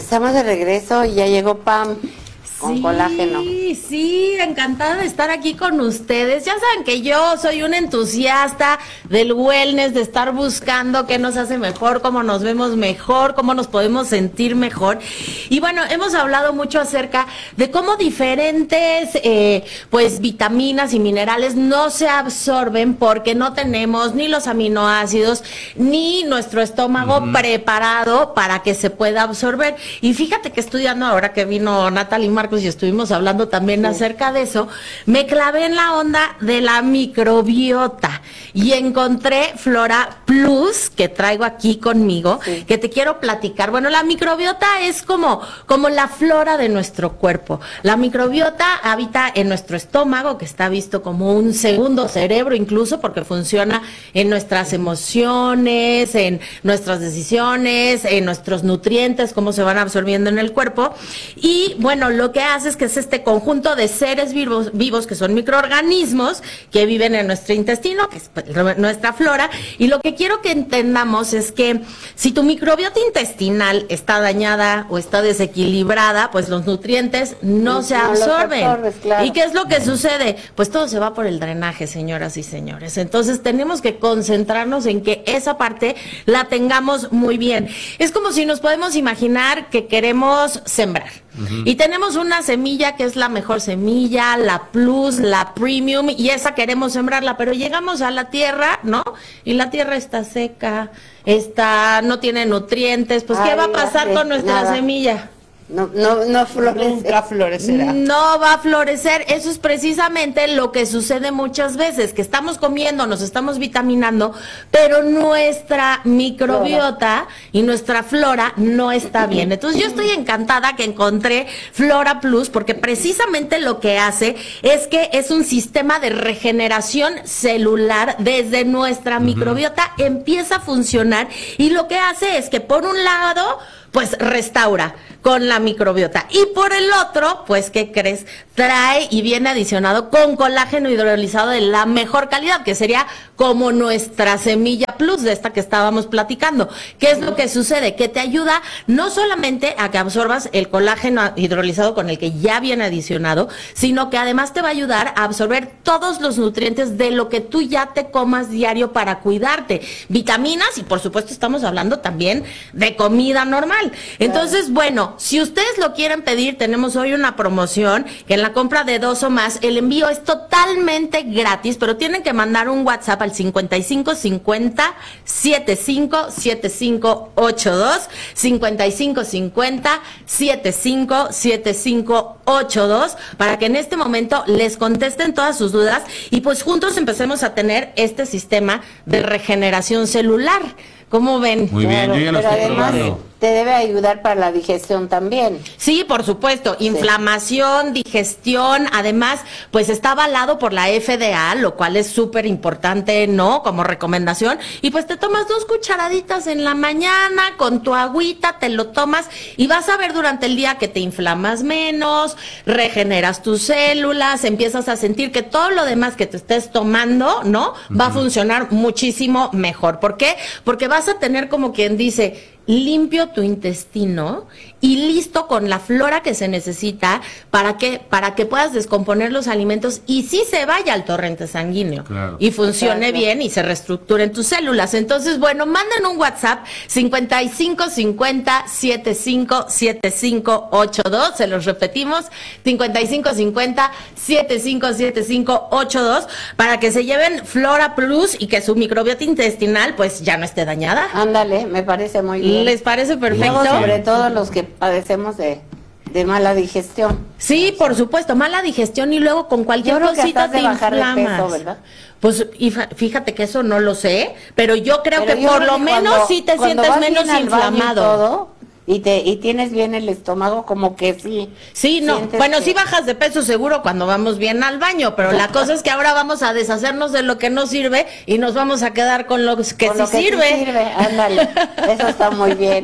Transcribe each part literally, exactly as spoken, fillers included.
Estamos de regreso y ya llegó Pam con sí, colágeno. Sí, sí, encantada de estar aquí con ustedes. Ya saben que yo soy un entusiasta del wellness, de estar buscando qué nos hace mejor, cómo nos vemos mejor, cómo nos podemos sentir mejor. Y bueno, hemos hablado mucho acerca de cómo diferentes eh, pues vitaminas y minerales no se absorben porque no tenemos ni los aminoácidos ni nuestro estómago uh-huh. preparado para que se pueda absorber. Y fíjate que estudiando ahora que vino Natalie Marcos y estuvimos hablando también sí. acerca de eso, me clavé en la onda de la microbiota y encontré Flora Plus, que traigo aquí conmigo, sí. que te quiero platicar. Bueno, la microbiota es como, como la flora de nuestro cuerpo. La microbiota habita en nuestro estómago, que está visto como un segundo cerebro incluso, porque funciona en nuestras emociones, en nuestras decisiones, en nuestros nutrientes, cómo se van absorbiendo en el cuerpo. Y bueno, lo que hace es que es este conjunto de seres vivos, vivos que son microorganismos que viven en nuestro intestino, que es nuestra flora, y lo que quiero que entendamos es que si tu microbiota intestinal está dañada o está desequilibrada, pues los nutrientes no, no se absorben. No absorbes, claro. ¿Y qué es lo que sucede? Pues todo se va por el drenaje, señoras y señores. Entonces tenemos que concentrarnos en que esa parte la tengamos muy bien. Es como si nos podemos imaginar que queremos sembrar. Uh-huh. Y tenemos una semilla que es la mejor semilla, la Plus, la Premium, y esa queremos sembrarla, pero llegamos a la tierra, ¿no? Y la tierra está seca, está, no tiene nutrientes, pues Ay, ¿qué va a pasar con nuestra nada. semilla? No, no, no florece. Nunca florecerá. No va a florecer. Eso es precisamente lo que sucede muchas veces, que estamos comiendo, nos estamos vitaminando, pero nuestra microbiota y nuestra flora no está bien. Entonces yo estoy encantada que encontré Flora Plus, porque precisamente lo que hace es que es un sistema de regeneración celular desde nuestra uh-huh. microbiota, empieza a funcionar, y lo que hace es que por un lado, pues restaura con la microbiota, y por el otro, pues, ¿qué crees? Trae y viene adicionado con colágeno hidrolizado de la mejor calidad, que sería como nuestra semilla Plus, de esta que estábamos platicando. ¿Qué es lo que sucede? Que te ayuda no solamente a que absorbas el colágeno hidrolizado con el que ya viene adicionado, sino que además te va a ayudar a absorber todos los nutrientes de lo que tú ya te comas diario para cuidarte. Vitaminas, y por supuesto estamos hablando también de comida normal. Entonces, bueno, si ustedes lo quieren pedir, tenemos hoy una promoción que en la compra de dos o más, el envío es totalmente gratis, pero tienen que mandar un WhatsApp al cincuenta y cinco cincuenta setenta y cinco setenta y cinco ochenta y dos, cincuenta y cinco cincuenta setenta y cinco setenta y cinco ochenta y dos, para que en este momento les contesten todas sus dudas y pues juntos empecemos a tener este sistema de regeneración celular. ¿Cómo ven? Muy bien, claro, yo ya lo pero estoy además probando. Te debe ayudar para la digestión también. Sí, por supuesto, sí. Inflamación, digestión, además, pues está avalado por la F D A, lo cual es súper importante, ¿no? Como recomendación, y pues te tomas dos cucharaditas en la mañana con tu agüita, te lo tomas y vas a ver durante el día que te inflamas menos, regeneras tus células, empiezas a sentir que todo lo demás que te estés tomando, ¿no? Va uh-huh. a funcionar muchísimo mejor. ¿Por qué? Porque vas a tener, como quien dice, limpio tu intestino y listo con la flora que se necesita para que para que puedas descomponer los alimentos y sí se vaya al torrente sanguíneo claro. y funcione Exacto. bien y se reestructuren tus células. Entonces, bueno, manden un WhatsApp cincuenta y cinco cincuenta setenta y cinco setenta y cinco ochenta y dos, se los repetimos, cincuenta y cinco cincuenta setenta y cinco setenta y cinco ochenta y dos, para que se lleven Flora Plus y que su microbiota intestinal pues ya no esté dañada. Ándale, me parece muy bien. ¿Les parece perfecto? Luego, sobre todo los que padecemos de, de mala digestión. Sí, por supuesto, mala digestión y luego con cualquier yo creo cosita que te bajar inflamas. De peso, ¿verdad? Pues y fíjate que eso no lo sé, pero yo creo pero que yo por creo lo que menos cuando, sí te sientes vas menos bien inflamado. Al baño y todo, y te y tienes bien el estómago, como que sí. Sí, no, bueno, que... sí bajas de peso seguro cuando vamos bien al baño, pero la cosa es que ahora vamos a deshacernos de lo que no sirve y nos vamos a quedar con lo que, con sí, lo que sirve. sí sirve. Ándale, eso está muy bien.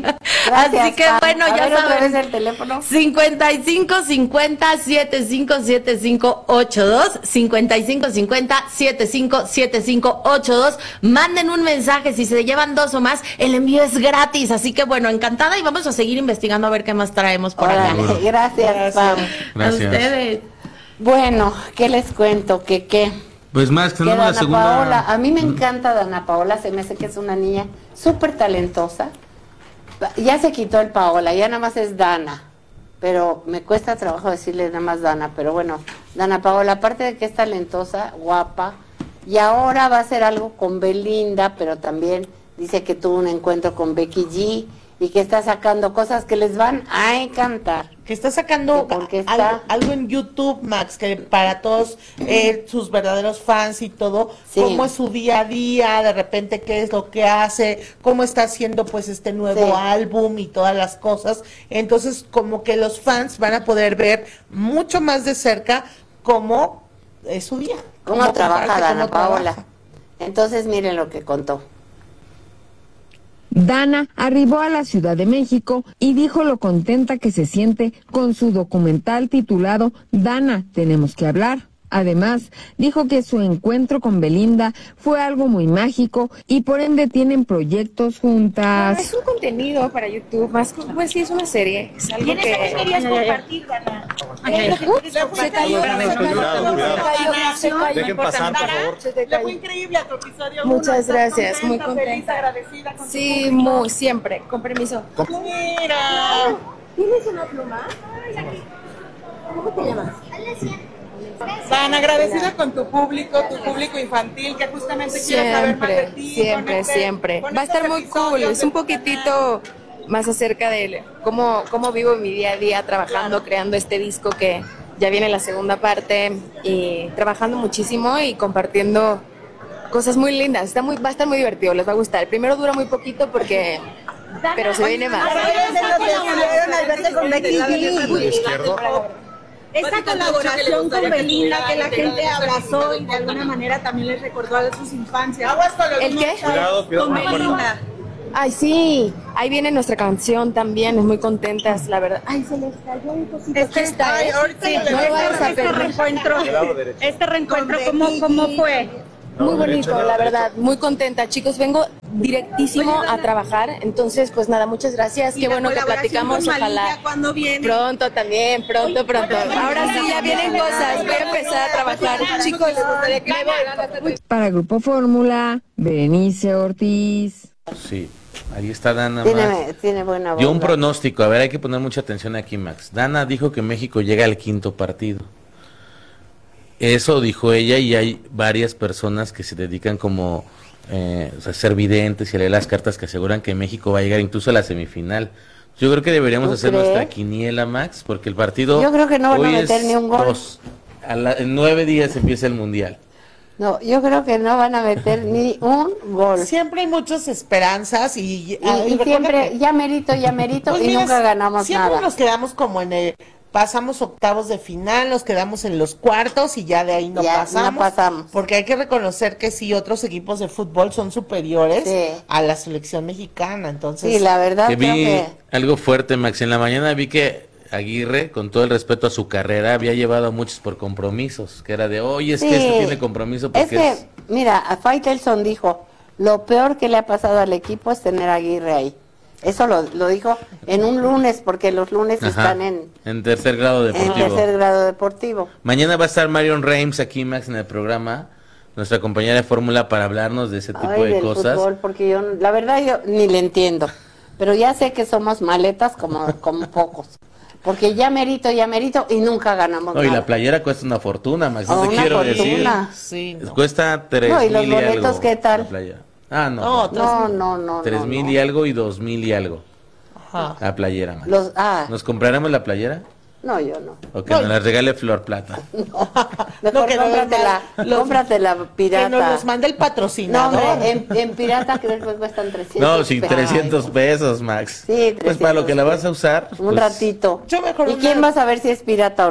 Gracias, Así que Pam. bueno, A ya ver, otra saben. vez el teléfono. cincuenta y cinco cincuenta setenta y cinco setenta y cinco ochenta y dos, cincuenta y cinco cincuenta setenta y cinco setenta y cinco ochenta y dos. Manden un mensaje, si se llevan dos o más, el envío es gratis. Así que bueno, encantada y vamos a seguir investigando a ver qué más traemos por acá. Órale, gracias, Pam. Gracias. A ustedes. Bueno, ¿qué les cuento? Que qué. Pues Max, Que tenemos la Dana segunda. Paola, a mí me encanta Dana Paola, se me hace que es una niña súper talentosa. Ya se quitó el Paola, ya nada más es Dana, pero me cuesta trabajo decirle nada más Dana, pero bueno, Dana Paola, aparte de que es talentosa, guapa, y ahora va a hacer algo con Belinda, pero también dice que tuvo un encuentro con Becky G y que está sacando cosas que les van a encantar. Que está sacando Que porque está- algo, algo en YouTube, Max, que para todos eh, sus verdaderos fans y todo, Sí. cómo es su día a día, de repente qué es lo que hace, cómo está haciendo pues este nuevo Sí. álbum y todas las cosas. Entonces, como que los fans van a poder ver mucho más de cerca cómo es su día. ¿Cómo trabaja comparte, Dana cómo Paola? trabaja. Entonces miren lo que contó. Dana arribó a la Ciudad de México y dijo lo contenta que se siente con su documental titulado Dana, tenemos que hablar. Además, dijo que su encuentro con Belinda fue algo muy mágico y por ende tienen proyectos Ah, juntas. es un contenido para YouTube, más como- pues sí, es una serie. Es algo ¿Tienes algo que que... querías compartir, Dana? Se cayó. Dejen pasar, por favor. Se te Le fue cayó. increíble a tu episodio. Muchas uno. ¿Estás gracias, muy feliz, contenta. agradecida con tu Sí, público? muy, siempre, con permiso. Mira. ¿Tienes una pluma? ¿Cómo te llamas? Tan agradecida con tu público, tu público infantil, que justamente quiere saber más de Siempre, ti. siempre, con este- siempre. con Va a estar estos muy cool, episodios es de un tu poquitito más acerca de cómo, cómo vivo mi día a día trabajando, creando este disco que ya viene la segunda parte y trabajando muchísimo y compartiendo cosas muy lindas. Está muy, va a estar muy divertido, les va a gustar. El primero dura muy poquito porque, pero se viene más. Esa colaboración con Belinda, que la gente abrazó y de alguna manera también les recordó a sus infancias. ¿El qué? Cuidado, cuidado Con con la puerta. Belinda. Ay, sí, ahí viene nuestra canción también, es muy contentas, la verdad. Ay, se les cayó un poquito. Aquí está, ¿eh? Sí, no lo vayas a Este perder. reencuentro, Lado derecho. este reencuentro, ¿cómo, cómo fue? Muy bonito, la verdad, muy contenta. Chicos, vengo directísimo a trabajar, entonces, pues nada, muchas gracias. Qué bueno que platicamos, ojalá. Cuando viene. Pronto también, pronto, pronto. Ahora sí, ya vienen cosas, voy a empezar a trabajar. Chicos, me voy. Para Grupo Fórmula, Berenice Ortiz. Sí, ahí está Dana. Max. Tiene, tiene buena voz. Dio un ¿verdad? pronóstico, a ver, hay que poner mucha atención aquí, Max. Dana dijo que México llega al quinto partido. Eso dijo ella y hay varias personas que se dedican como eh, o sea, ser videntes y a leer las cartas que aseguran que México va a llegar incluso a la semifinal. Yo creo que deberíamos ¿Tú hacer crees? nuestra quiniela, Max, porque el partido Yo creo que no van a hoy meter es ni un gol. dos. A la- en nueve días empieza el Mundial. No, yo creo que no van a meter ni un gol. Siempre hay muchas esperanzas y, Y, ah, y recuerda siempre, que- ya merito, ya merito, Pues y mira, nunca ganamos siempre nada. nos quedamos como en el, pasamos octavos de final, nos quedamos en los cuartos y ya de ahí no Ya, no pasamos. pasamos. Porque hay que reconocer que sí, otros equipos de fútbol son superiores Sí. a la selección mexicana, entonces. Sí, la verdad Que creo vi que... algo fuerte, Max. En la mañana vi que Aguirre, con todo el respeto a su carrera, había llevado a muchos por compromisos, que era de, oye, es Sí. que este tiene compromiso Es porque que, es... mira, a Faitelson dijo, lo peor que le ha pasado al equipo es tener a Aguirre ahí. Eso lo, lo dijo en un lunes, porque los lunes Ajá, están en, en tercer grado en deportivo. tercer grado deportivo. Mañana va a estar Marion Reims aquí, Max, en el programa, nuestra compañera de fórmula, para hablarnos de ese tipo Ay, de del cosas. fútbol, porque yo, la verdad, yo ni le entiendo. Pero ya sé que somos maletas como, como pocos. Porque ya merito, ya merito, y nunca ganamos No, y nada. la playera cuesta una fortuna, Max, Oh, no te una quiero fortuna. Sí, decir. no. Cuesta tres No, y mil los y boletos, algo. ¿qué tal? la playera. Ah, no. No, No, no, no. Tres no, mil no. y algo y dos mil y algo. Ajá. La playera, Max. Los, ah, ¿Nos compraremos la playera? no, yo no. O que nos la regale Flor Plata. Mejor No, que nos cómpratela, los- los- cómpratela pirata. Que nos los mande el No, patrocinador. hombre, en, en pirata creo que cuestan trescientos No, sin pesos. trescientos pesos, Max. Sí, Pues para lo que la vas a usar. Un pues, ratito. Yo mejor ¿Y una- quién va a saber si es pirata o no?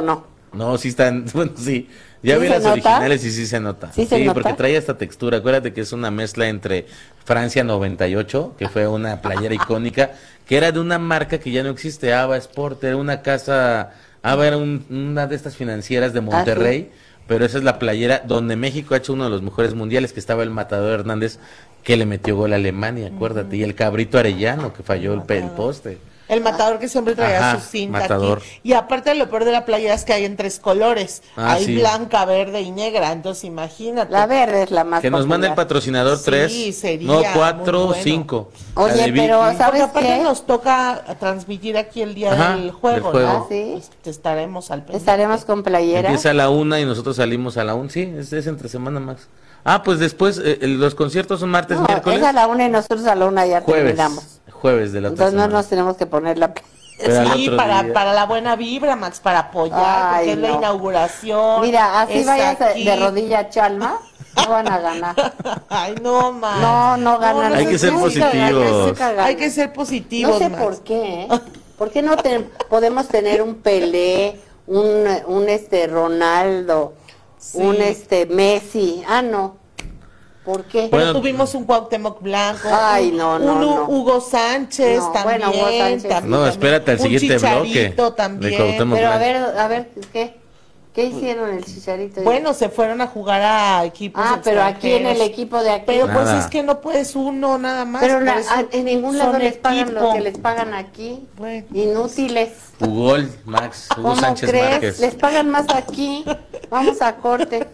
No, sí están, bueno, sí. Ya ¿Sí vi se las nota? originales y sí se nota. ¿Sí se nota? porque trae esta textura. Acuérdate que es una mezcla entre Francia noventa y ocho, que fue una playera icónica, que era de una marca que ya no existe, Ava Sport, era una casa, Ava era un- una de estas financieras de Monterrey, ¿Ah, pero esa es la playera donde México ha hecho uno de los mejores mundiales, que estaba el Matador Hernández, que le metió gol a Alemania, acuérdate, y el Cabrito Arellano, que falló el, pe- el poste. El matador que siempre traía Ajá, su cinta matador. aquí. Y aparte lo peor de la playera es que hay en tres colores. Ah, hay sí. blanca, verde y negra. Entonces imagínate. La verde es la más Que nos mande el popular. patrocinador Sí, tres, sería no muy cuatro, bueno. cinco. Oye, La de pero, Vicky. ¿sabes Porque aparte qué? nos toca transmitir aquí el día Ajá, del juego, del juego. ¿no? Ah, ¿sí? Pues te estaremos al pendiente. Estaremos con playera. Empieza a la una y nosotros salimos a la una. Sí, es, es entre semana, Max. Ah, pues después, eh, el- los conciertos son martes, No, miércoles, es a la una y nosotros a la una ya jueves. terminamos. Jueves de la otra Entonces no semana. nos tenemos que poner la playera. Pero al Sí, otro para, día. para la buena vibra, Max, para apoyar, Ay, porque es la no. inauguración. Mira, así es vayas de- aquí. de rodilla a Chalma, no van a ganar. Ay, no, Max. No, no ganan. Hay que ser Nunca ganan, positivos. nunca ganan. Hay que ser positivos, No sé Max. por qué, ¿eh? ¿Por qué no te- podemos tener un Pelé, un, un este Ronaldo, Sí. un este Messi? Ah, no. ¿Por qué? Pero Bueno, tuvimos un Cuauhtémoc Blanco, Ay, un, no, un no, Hu- no. Hugo Sánchez No, también. bueno, Hugo Sánchez. también, No, también. espérate al Un siguiente bloque Chicharito de también. Cuauhtémoc. Pero a ver, a ver, ¿qué? ¿Qué hicieron el Chicharito? Bueno, se fueron a jugar a equipos ah, pero aquí en el extranjeros. equipo de aquí. Pero pues Nada. es que no puedes uno nada más. Pero por la- eso a- en ningún lado son les pagan lo equipo. que les pagan aquí. Bueno. Inútiles. Pugol, Max, Hugo ¿Cómo Sánchez crees? Márquez. Les pagan más aquí. Vamos a corte.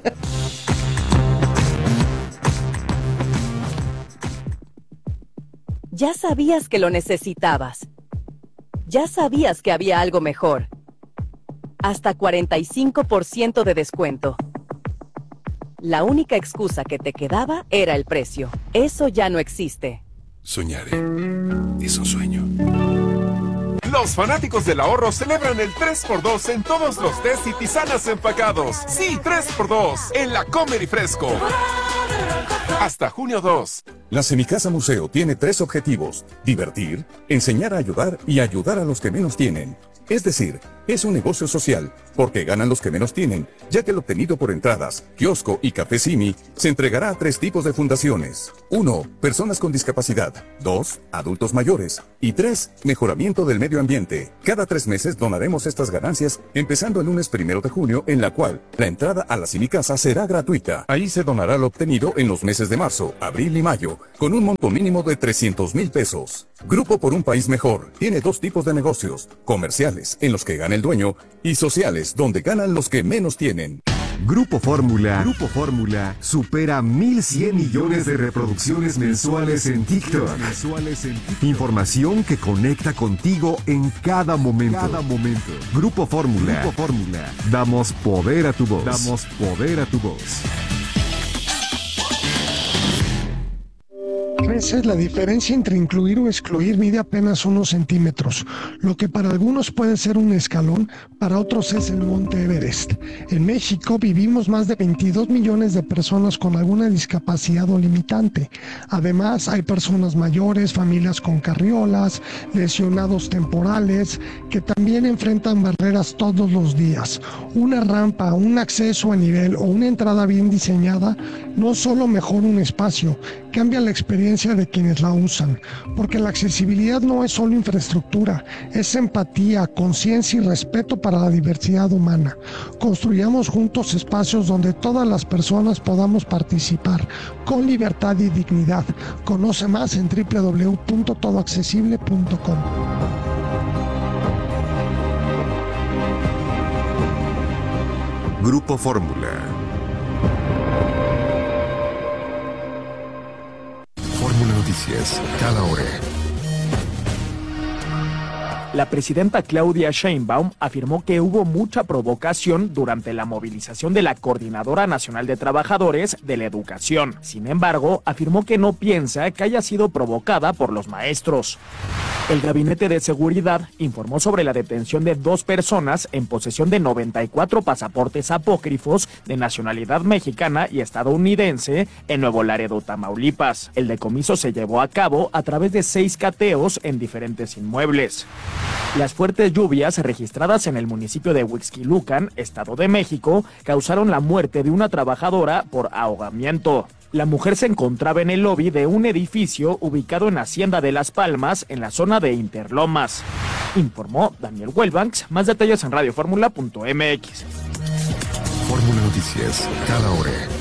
Ya sabías que lo necesitabas. Ya sabías que había algo mejor. Hasta cuarenta y cinco por ciento de descuento. La única excusa que te quedaba era el precio. Eso ya no existe. Soñaré. Es un sueño. Los fanáticos del ahorro celebran el tres por dos en todos los tés y tisanas empacados. Sí, tres por dos en la Comer y Fresco. Hasta junio dos. La Semicasa Museo tiene tres objetivos: divertir, enseñar a ayudar y ayudar a los que menos tienen. Es decir, es un negocio social, porque ganan los que menos tienen, ya que el obtenido por entradas, kiosco y café Simi se entregará a tres tipos de fundaciones. uno. Personas con discapacidad. dos. Adultos mayores. Y tres. Mejoramiento del medio ambiente. Cada tres meses donaremos estas ganancias, empezando el lunes primero de junio, en la cual la entrada a la Semicasa será gratuita. Ahí se donará lo obtenido en los meses de marzo, abril y mayo, con un monto mínimo de trescientos mil pesos. Grupo por un País Mejor tiene dos tipos de negocios: comerciales, en los que gana el dueño, y sociales, donde ganan los que menos tienen. Grupo Fórmula, Grupo Fórmula supera mil cien millones de reproducciones mensuales en TikTok. Mensuales en TikTok. Información que conecta contigo en cada momento. Cada momento. Grupo Fórmula. Grupo Fórmula. Damos poder a tu voz. Damos poder a tu voz. A veces la diferencia entre incluir o excluir mide apenas unos centímetros. Lo que para algunos puede ser un escalón, para otros es el Monte Everest. En México vivimos más de veintidós millones de personas con alguna discapacidad o limitante. Además, hay personas mayores, familias con carriolas, lesionados temporales, que también enfrentan barreras todos los días. Una rampa, un acceso a nivel o una entrada bien diseñada no solo mejora un espacio, cambia la experiencia de quienes la usan, porque la accesibilidad no es solo infraestructura, es empatía, conciencia y respeto para la diversidad humana. Construyamos juntos espacios donde todas las personas podamos participar con libertad y dignidad. Conoce más en doble u doble u doble u punto todo accesible punto com. Grupo Fórmula. Fórmula Noticias, cada hora. La presidenta Claudia Sheinbaum afirmó que hubo mucha provocación durante la movilización de la Coordinadora Nacional de Trabajadores de la Educación. Sin embargo, afirmó que no piensa que haya sido provocada por los maestros. El Gabinete de Seguridad informó sobre la detención de dos personas en posesión de noventa y cuatro pasaportes apócrifos de nacionalidad mexicana y estadounidense en Nuevo Laredo, Tamaulipas. El decomiso se llevó a cabo a través de seis cateos en diferentes inmuebles. Las fuertes lluvias registradas en el municipio de Huixquilucan, Estado de México, causaron la muerte de una trabajadora por ahogamiento. La mujer se encontraba en el lobby de un edificio ubicado en Hacienda de Las Palmas, en la zona de Interlomas. Informó Daniel Wellbanks. Más detalles en radio fórmula punto m x. Fórmula Noticias, cada hora.